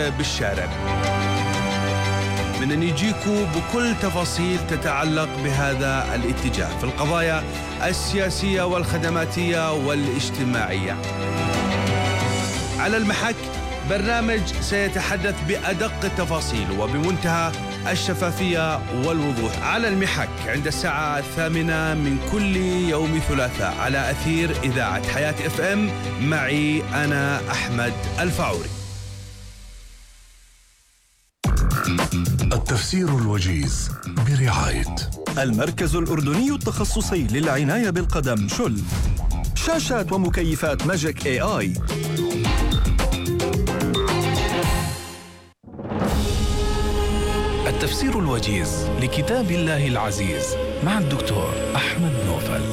بالشارع، بدنا نجيكم بكل تفاصيل تتعلق بهذا الاتجاه في القضايا السياسية والخدماتية والاجتماعية. على المحك برنامج سيتحدث بأدق التفاصيل وبمنتهى الشفافية والوضوح. على المحك عند الساعة 8 من كل يوم ثلاثاء على أثير إذاعة حياة FM، معي أنا أحمد الفاعوري. التفسير الوجيز برعاية المركز الأردني التخصصي للعناية بالقدم شل، شاشات ومكيفات ماجيك AI. التفسير الوجيز لكتاب الله العزيز مع الدكتور أحمد نوفل.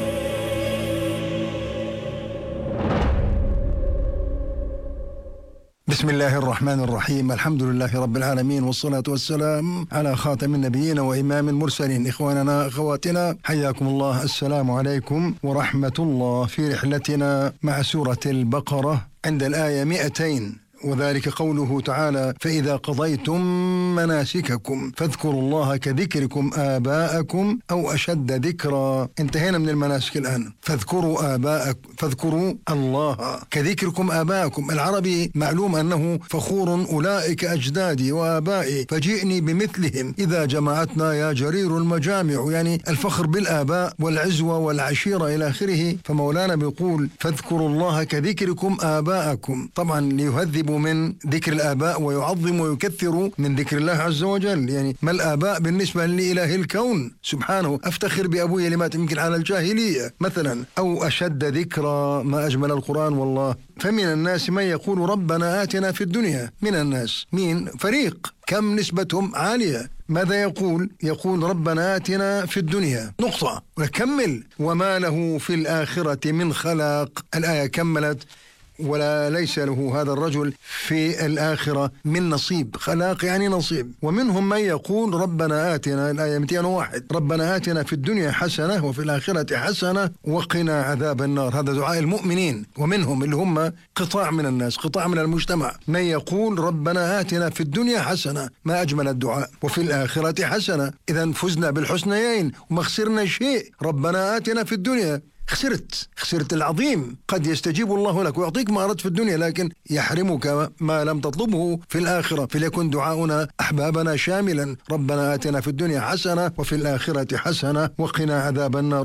بسم الله الرحمن الرحيم، الحمد لله رب العالمين، والصلاة والسلام على خاتم النبيين وإمام المرسلين. إخواننا أخواتنا، حياكم الله، السلام عليكم ورحمة الله. في رحلتنا مع سورة البقرة عند الآية 200، وذلك قوله تعالى: فإذا قضيتم مناسككم فاذكروا الله كذكركم آباءكم أو أشد ذكرا. انتهينا من المناسك الآن. فاذكروا آباءكم، فاذكروا الله كذكركم آباءكم. العربي معلوم أنه فخور: أولئك أجدادي وآبائي فجئني بمثلهم إذا جمعتنا يا جرير المجامع، يعني الفخر بالآباء والعزوة والعشيرة إلى آخره. فمولانا بيقول: فاذكروا الله كذكركم آباءكم، طبعا ليهذب من ذكر الآباء ويعظم ويكثر من ذكر الله عز وجل. يعني ما الآباء بالنسبة لإله الكون سبحانه؟ أفتخر بأبوي لما يمكن على الجاهلية مثلا. أو أشد ذكرى، ما أجمل القرآن والله. فمن الناس من يقول ربنا آتنا في الدنيا. من الناس مين؟ فريق، كم نسبتهم عالية. ماذا يقول؟ يقول ربنا آتنا في الدنيا نقطة، وكمل: وما له في الآخرة من خلاق. الآية كملت: ولا ليس له هذا الرجل في الآخرة من نصيب. خلاق يعني نصيب. ومنهم من يقول ربنا آتنا، الآية 201، ربنا آتنا في الدنيا حسنة وفي الآخرة حسنة وقنا عذاب النار. هذا دعاء المؤمنين. ومنهم اللي هم قطاع من الناس، قطاع من المجتمع، من يقول ربنا آتنا في الدنيا حسنة، ما أجمل الدعاء، وفي الآخرة حسنة. إذن فزنا بالحسنيين وما خسرنا شيء. ربنا آتنا في الدنيا، خسرت العظيم. قد يستجيب الله لك ويعطيك ما أردت في الدنيا، لكن يحرمك ما لم تطلبه في الآخرة. فليكن دعاؤنا أحبابنا شاملا: ربنا آتنا في الدنيا حسنة وفي الآخرة حسنة وقنا عذاب النار.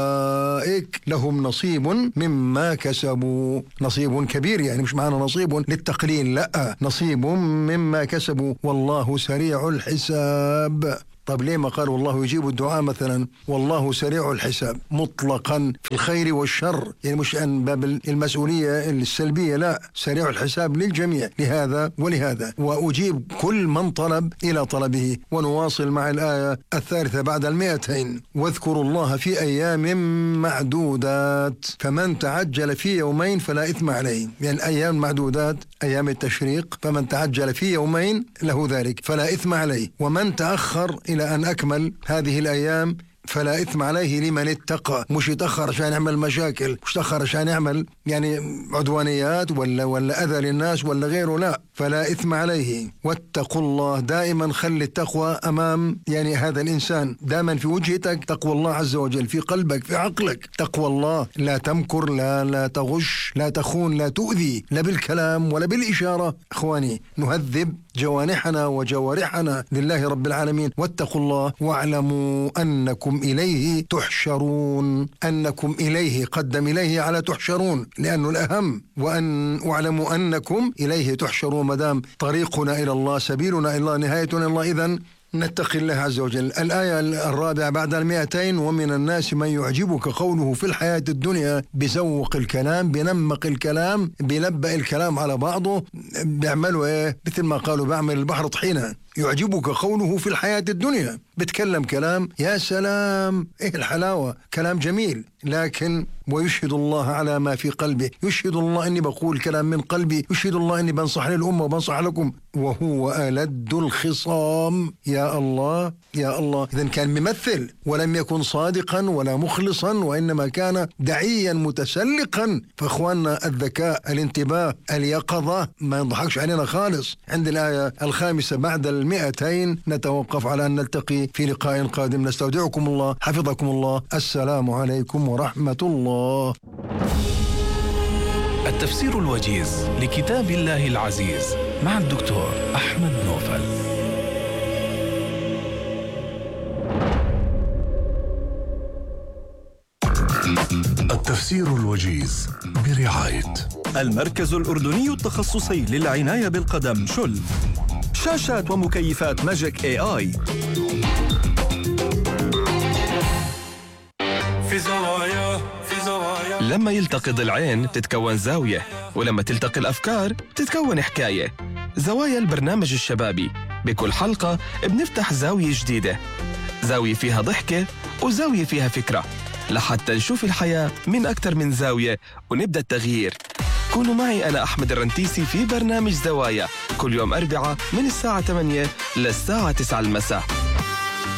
أولئك لهم نصيب مما كسبوا. نصيب كبير، يعني مش معنا نصيب للتقليل، لا، نصيب مما كسبوا والله سريع الحساب. طب ليه ما قالوا الله يجيب الدعاء مثلا؟ والله سريع الحساب مطلقا في الخير والشر، يعني مش أن باب المسؤولية السلبية، لا، سريع الحساب للجميع، لهذا ولهذا، وأجيب كل من طلب إلى طلبه. ونواصل مع الآية الثالثة بعد 200: واذكروا الله في أيام معدودات فمن تعجل في يومين فلا إثم عليه. يعني أيام معدودات أيام التشريق، فمن تعجل في يومين له ذلك فلا إثم عليه، ومن تأخر إلى أن أكمل هذه الأيام فلا إثم عليه لمن اتقى. مش يتأخر عشان يعمل مشاكل، مش يتأخر عشان يعمل يعني عدوانيات ولا أذى للناس ولا غيره، لا، فلا إثم عليه. واتقوا الله، دائما خلي التقوى أمام يعني هذا الإنسان، دائما في وجهتك تقوى الله عز وجل، في قلبك في عقلك تقوى الله. لا تمكر، لا تغش، لا تخون، لا تؤذي، لا بالكلام ولا بالإشارة. إخواني، نهذب جوانحنا وجوارحنا لله رب العالمين. واتقوا الله واعلموا أنكم إليه تحشرون. أنكم إليه، قدم إليه على تحشرون لأنه الأهم. واعلموا أنكم إليه تحشرون. مدام طريقنا إلى الله، سبيلنا إلى الله، نهايتنا إلى الله، إذن نتقي الله عز وجل. الآية الرابعة بعد 200: ومن الناس من يعجبك قوله في الحياة الدنيا، بزوق الكلام، بنمق الكلام، بلبأ الكلام على بعضه، بيعملوا إيه؟ مثل ما قالوا بعمل البحر طحينة. يعجبك قوله في الحياة الدنيا، بتكلم كلام يا سلام، إيه الحلاوة، كلام جميل، لكن ويشهد الله على ما في قلبه، يشهد الله أني بقول كلام من قلبي، يشهد الله أني بنصح للأمة وبنصح لكم، وهو ألد الخصام. يا الله يا الله. إذن كان ممثل ولم يكن صادقا ولا مخلصا، وإنما كان دعيا متسلقا. فأخواننا الذكاء، الانتباه، اليقظة ما يضحكش علينا خالص. عند الآية 5 بعد 200 نتوقف على أن نلتقي في لقاء قادم. نستودعكم الله، حفظكم الله. السلام عليكم ورحمة الله. التفسير الوجيز لكتاب الله العزيز مع الدكتور أحمد نوفل. التفسير الوجيز برعاية المركز الأردني التخصصي للعناية بالقدم شل. شاشات ومكيفات ماجيك AI. لما يلتقي ضلعين تتكون زاوية، ولما تلتقي الأفكار تتكون حكاية. زوايا البرنامج الشبابي، بكل حلقة بنفتح زاوية جديدة، زاوية فيها ضحكة وزاوية فيها فكرة، لحتى نشوف الحياة من أكثر من زاوية ونبدأ التغيير. كونوا معي أنا أحمد الرنتيسي في برنامج زوايا كل يوم 4 من الساعة 8 للساعة 9 المساء.